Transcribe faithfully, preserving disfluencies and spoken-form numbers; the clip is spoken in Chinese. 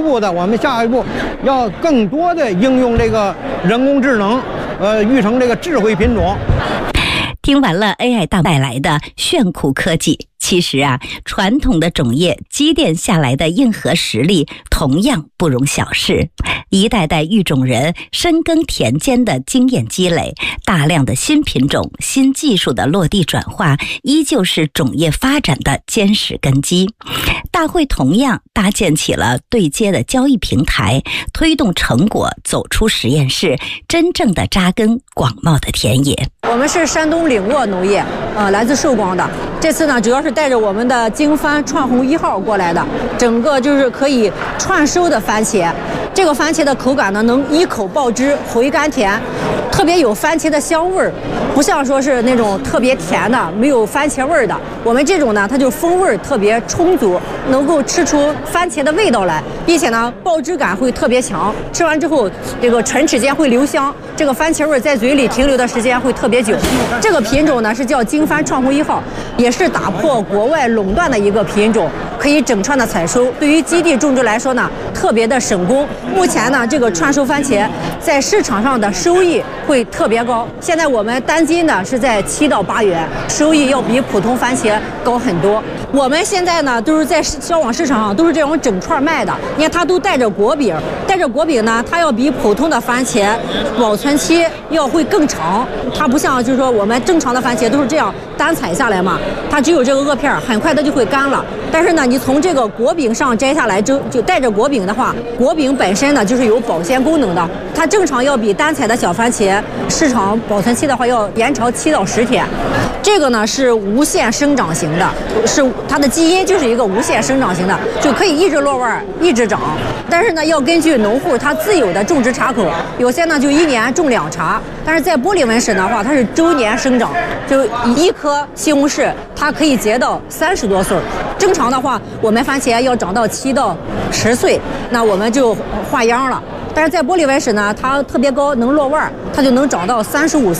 步的，我们下一步要更多的应用这个人工智能，呃，育成这个智慧品种。 听完了 A I 带来的炫酷科技，其实啊，传统的种业积淀下来的硬核实力同样不容小视。一代代育种人深耕田间的经验积累，大量的新品种、新技术的落地转化，依旧是种业发展的坚实根基。大会同样搭建起了对接的交易平台，推动成果走出实验室，真正的扎根广袤的田野。 我们是山东领沃农业，呃，来自寿光的。这次呢，主要是带着我们的京番串红一号过来的，整个就是可以串收的番茄。这个番茄的口感呢，能一口爆汁，回甘甜，特别有番茄的香味儿，不像说是那种特别甜的，没有番茄味儿的。我们这种呢，它就风味特别充足，能够吃出番茄的味道来，并且呢，爆汁感会特别强。吃完之后，这个唇齿间会留香，这个番茄味在嘴里停留的时间会特别久。这个品种呢是叫京番串红一号，也是打破国外垄断的一个品种，可以整串的采收。对于基地种植来说呢，特别的省工。目前呢，这个串收番茄在市场上的收益会特别高。现在我们单斤呢是在七到八元，收益要比普通番茄高很多。我们现在呢都是在销往市场上都是这种整串卖的，你看它都带着果饼，带着果饼呢，它要比普通的番茄保存期要会更长。它不像就是说我们正常的番茄都是这样单采下来嘛，它只有这个萼片，很快它就会干了。但是呢，你从这个果饼上摘下来就就带着果饼的话，果饼本身呢就是有保鲜功能的，它正常要比单采的小番茄市场保存期的话要延长七到十天。这个呢是无限生长型的，是它的基因就是一个无限生长型的，就可以一直落腕一直长。但是呢，要根据农户他自有的种植茬口，有些呢就一年种两茬，但是在玻璃纹省的话，它是周年生长，就一颗西红柿它可以结到三十多岁。正常的话，我们番茄要长到七到十岁，那我们就换秧了。但是在玻璃纹省呢，它特别高，能落腕，它就能长到三十五岁。